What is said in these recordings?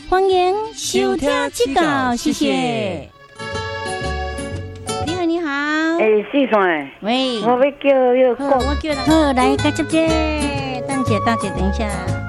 欢迎收听指教，谢谢。你好，你好。 四川。 喂。 我要叫那个。 我叫人。好，来，该接接。等姐，等一下。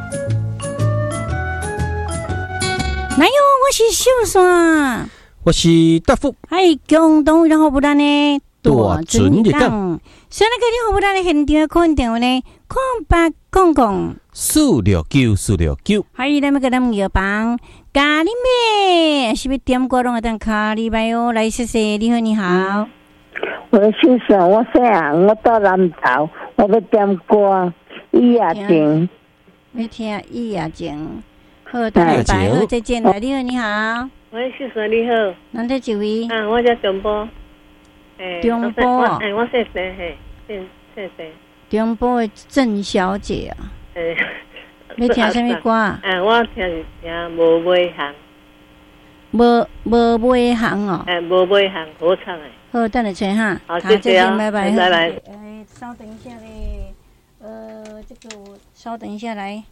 哪有？我是秀山。 我是大富。 嗨，共同然后不然呢？大准日讲。现在给你好不然的现场可能电话呢？0800 469。 还有咱们给他们药房咖喱妹，是不是点歌拢会当咖喱麦哦？来，谢谢，你好，你好。 我姓沈，我姓杨，我到南投，我要点歌，伊也静。 要听伊也静。好，大家拜好，再见。来，你好，你好。 我姓沈，你好。 咱这几位？ 我叫中波。 中波。 我姓沈，姓沈。 中波的郑小姐啊。要听什么歌？ 我听无尾行。 无尾行哦。 无尾行合唱的。 好，等下吹哈。 好，谢谢啊， 拜拜， 拜拜。 稍等一下嘞，这个我稍等一下来。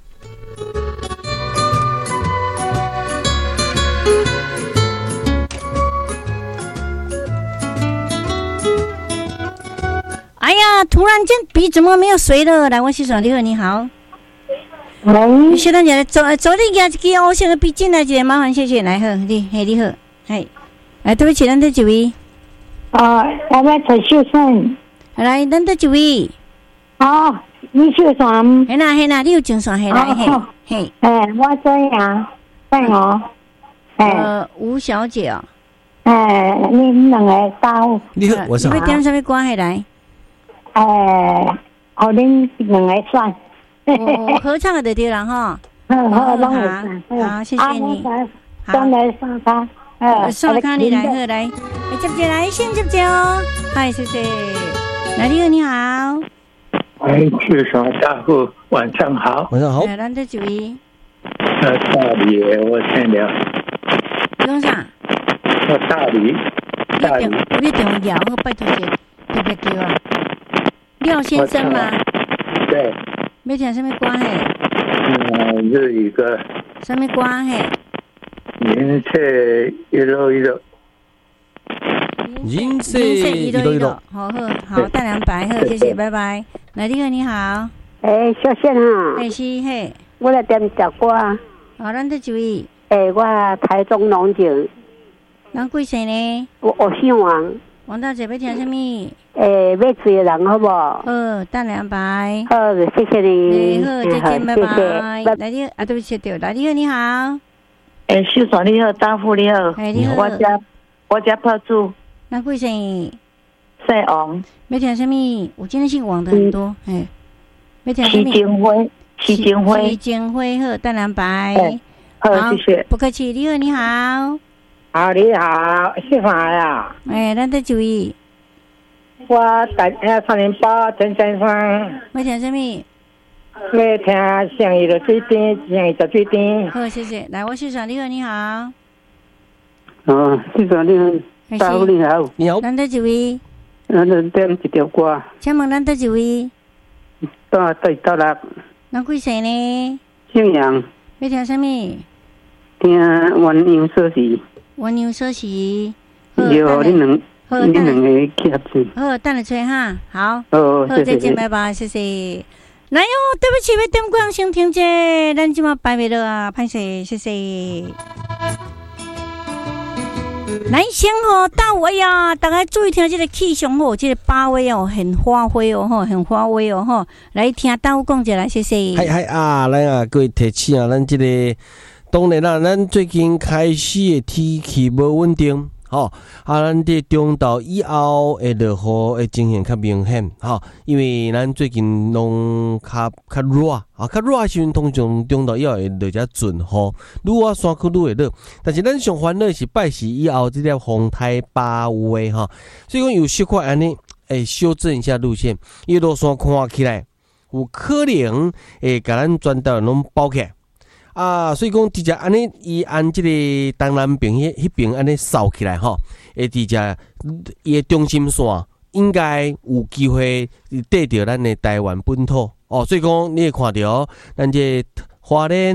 哎呀，突然间笔怎么没有水了？来，我洗手。你好，你好。你现在来走你家这个我现在笔进来一个，麻烦谢谢。来好，你好，哎，对不起，咱这几位。 我要找秀山。 来，咱这几位。 你秀山。 嘿啦，你有精神嘿来嘿。 我这样，带我。 吴小姐哦。 你两个到。 你好，我是。 你要点什么歌嘿来？ 恁两个算。 合唱的对了哈。好，谢谢你。 好，来上卡。 上卡你来好来，接来先接哦。嗨，谢谢。来，你好。 谢爽大户，晚上好。 晚上好。 咱这几位。 大理，我先聊。 讲啥？ 我大理。 你电话摇，我拜托些，特别叫啊。廖先生吗？ 对。 要听什么歌嘿？ 日语歌。 什么歌嘿？ 人生一路一路。 人生一路一路。 好，带两百，好，谢谢，拜拜。来，你好。 小仙啊。 是嘿。 我来点首歌。 好，咱这几位。 我台中龙井。 咱几岁呢？ 我姓王。 王大姐要听什么？ 要追人好不好？ 带两百。 好，谢谢你。 好，再见，拜拜。来，对不起，对，来，你好。 秀爽你好，大富你好。 你好。 我家炮主。 咱几岁？ 姓王。 要听什么？我今天姓王的很多。要听什么？ 徐金辉，好，带两百。 好，谢谢。 不客气，你好。 好，你好，是啥呀？ 咱这几位？ 我308陈先生。 要听什么？ 要听相宜的水电，相宜的水电。 好，谢谢。来，我是爽，你好。 是爽你好，大夫你好。 你好。 咱这几位？ 咱点一条歌。 请问咱这几位？ 到了。 咱几岁呢？ 姓杨。 要听什么？ 听鸳鸯锁匙。 鸳鸯锁匙。 有你两个去合唱。 好，等下吹哈。好， 再见，拜拜，谢谢。来哟，对不起，要点歌先停者，咱即马摆袂落啊，歹势，谢谢。来，先到位呀！大家注意听这个气象哦，这个八位哦，很发挥哦，很发威哦，来听到讲者来，谢谢。 嗨啊，来啊，各位提醒啊，咱这个当然啦，咱最近开始的天气无稳定。咱伫中昼以后会落雨的情形较明显，因为咱最近拢较热，较热的时阵，通常中昼以后会落遮阵雨，愈啊山区愈会热。但是咱上烦恼是拜四以后这条风台八有的所以讲有小可安尼，修正一下路线，因为落山看起来有可能会甲咱全岛拢包起来。所以讲直接安尼，伊按即个东南边迄边安尼扫起来会直接伊的中心线应该有机会对着咱的台湾本土所以讲你会看到咱这花莲、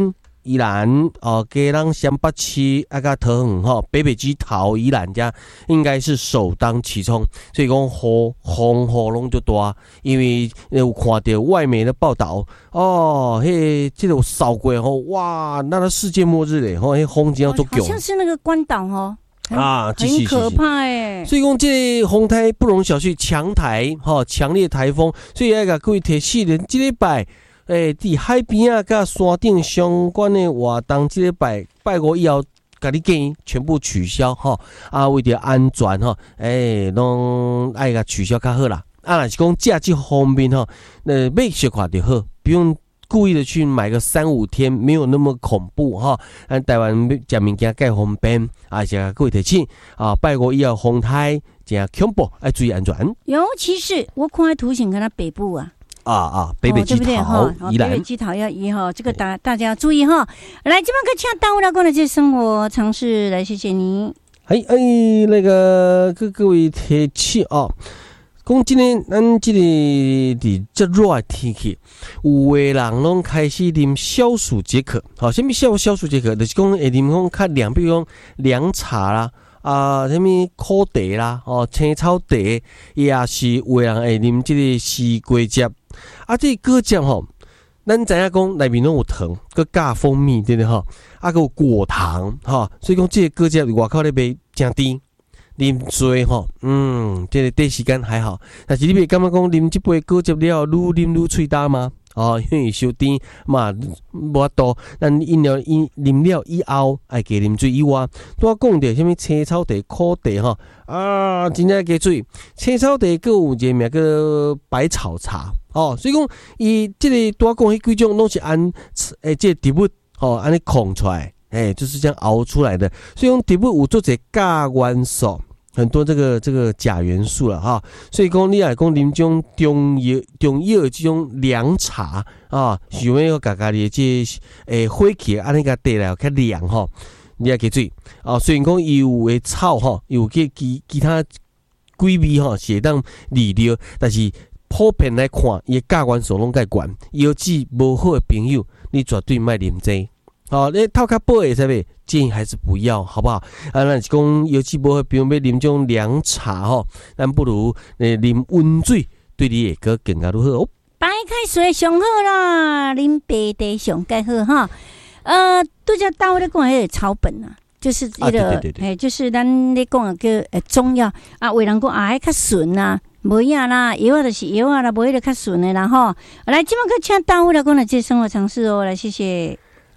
宜兰哦，嘉南县北市啊，甲桃园吼，北北基桃宜兰家应该是首当其冲，所以讲风拢就大，因为有看到外媒的报道哦，这个扫过吼，哇，那世界末日嘞，吼，风真要足强， 好像是那个关岛哦。 啊， 很可怕哎！ 所以讲这风台不容小觑，强台哈，强烈台风，所以要甲各位提醒的，这礼拜伫海边啊，甲山顶相关的活动，这礼拜5以后，甲你建议全部取消哈。啊，为着安全哈，拢爱甲取消较好啦。啊，若是讲假期方面哈，买小看就好，不用故意的去买个3-5天，没有那么恐怖哈。咱台湾食物件介方便，而且各位提醒啊，5以后风台真恐怖，要注意安全。 尤其是我看图形，看它北部啊。 北北基桃宜兰， 北北基桃要宜哈，这个大家要注意哈。来，这边可请耽误了过的这生活常识，来谢谢你。 那个各位提醒哦。讲今天咱这个伫这热的天气，有的人拢开始啉消暑解渴。好，什么消暑解渴？就是讲会啉讲较凉，比如讲凉茶啦，什么苦茶啦，青草茶，也是有的人会啉这个西瓜汁。这个果汁吼，咱知影讲内面拢有糖，佮加蜂蜜，对不对吼？佮有果糖，所以讲这个果汁外口咧卖真甜。啉多吼，这个短时间还好，但是你别感觉讲啉这杯果汁了，愈啉愈喙焦吗？因为伤甜嘛，无法度。咱饮料啉了以后，爱加啉水以外，拄仔讲着什么青草茶、苦茶吼，真正加水。青草茶佮有一个名叫百草茶，所以讲伊这个拄仔讲迄几种拢是按这个植物安尼控出来。就是这样熬出来的，所以用植物有做者镉元素，很多这个钾元素了哈。所以讲你来讲啉种中药的这种凉茶啊，想要家己这火气安尼个地来较凉哈，你也记住虽然讲伊有的草哈，有其他几味哈是当利尿，但是普遍来看，伊的镉元素拢介悬，尤其无好的朋友，你绝对莫啉这。你套较薄的，对不？建议还是不要，好不好？那是讲尤其无比如要啉种凉茶吼，咱不如啉温水，对你会更加好哦。 白开水上好啦，啉白茶上介好哈。拄则到咧讲迄个草本啊，就是迄个就是咱咧讲叫中药啊，有人讲迄较顺啊。无影啦，药就是药啦，无迄个较顺的啦吼。来，即摆去请到来讲的这生活常识哦，来谢谢。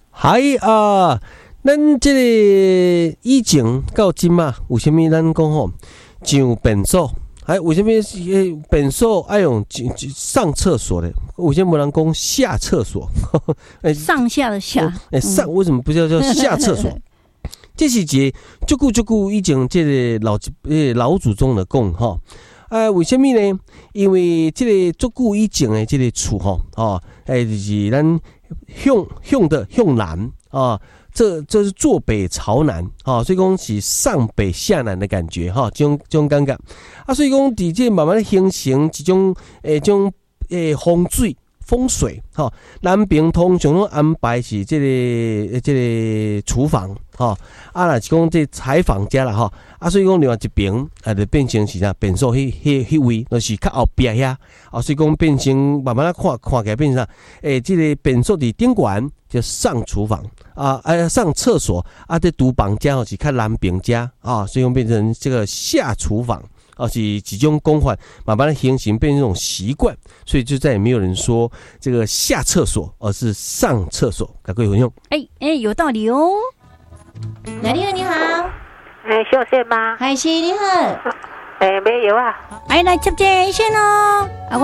咱这个以前到今嘛，有啥物咱讲吼，上便所，为什么便所爱用上厕所的？为什么无人讲下厕所？ 上下的下， 上为什么不叫下厕所？这是一个足久以前这个老祖宗的讲吼。为什么呢？因为这个足久以前的这个厝吼，就是咱向南这是坐北朝南所以讲是上北下南的感觉这种感觉所以讲伫这慢慢形成一种风水南边通常拢安排是这个厨房若是讲这采访家啦所以讲另外一边就变成是啥便所迄位就是较后壁遐所以讲变成慢慢看起来变成啥这个便所伫顶悬就上厨房上厕所这厨房家是较南边家所以讲变成这个下厨房是一种讲法，慢慢的形成变成一种习惯，所以就再也没有人说这个下厕所，而是上厕所。各位朋友， 有道理哦。来，你好，你好， 小姐吗？ 还是你好， 没有啊。 来接这线哦。